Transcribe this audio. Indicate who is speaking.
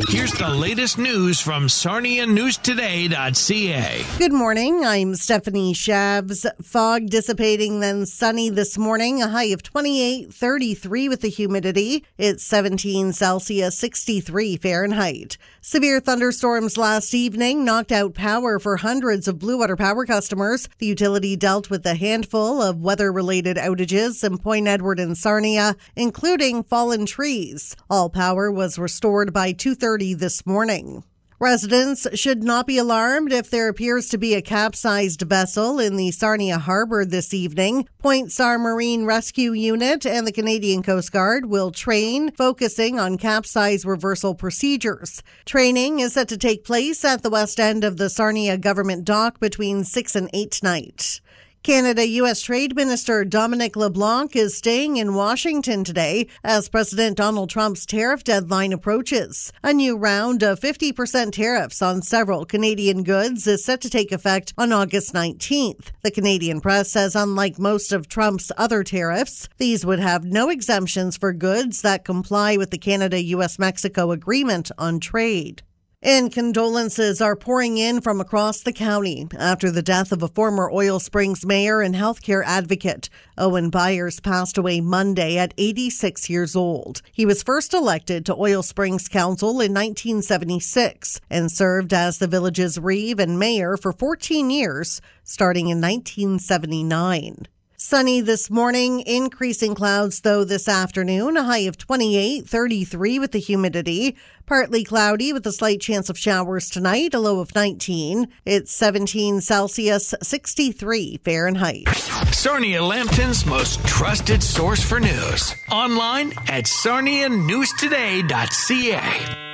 Speaker 1: Here's the latest news from SarniaNewsToday.ca.
Speaker 2: Good morning. I'm Stephanie Shabs. Fog dissipating, then sunny this morning. A high of 28, 33 with the humidity. It's 17 Celsius, 63 Fahrenheit. Severe thunderstorms last evening knocked out power for hundreds of Blue Water Power customers. The utility dealt with a handful of weather-related outages in Point Edward and Sarnia, including fallen trees. All power was restored by 2:30 this morning. Residents should not be alarmed if there appears to be a capsized vessel in the Sarnia Harbor this evening. Point SAR Marine Rescue Unit and the Canadian Coast Guard will train, focusing on capsize reversal procedures. Training is set to take place at the west end of the Sarnia Government Dock between 6 and 8 tonight. Canada-U.S. Trade Minister Dominic LeBlanc is staying in Washington today as President Donald Trump's tariff deadline approaches. A new round of 50% tariffs on several Canadian goods is set to take effect on August 19th. The Canadian press says unlike most of Trump's other tariffs, these would have no exemptions for goods that comply with the Canada-U.S.-Mexico Agreement on Trade. And condolences are pouring in from across the county after the death of a former Oil Springs mayor and healthcare advocate. Owen Byers passed away Monday at 86 years old. He was first elected to Oil Springs Council in 1976 and served as the village's reeve and mayor for 14 years, starting in 1979. Sunny this morning, increasing clouds though this afternoon, a high of 28, 33 with the humidity. Partly cloudy with a slight chance of showers tonight, a low of 19. It's 17 Celsius, 63 Fahrenheit.
Speaker 1: Sarnia Lambton's most trusted source for news. Online at SarniaNewsToday.ca.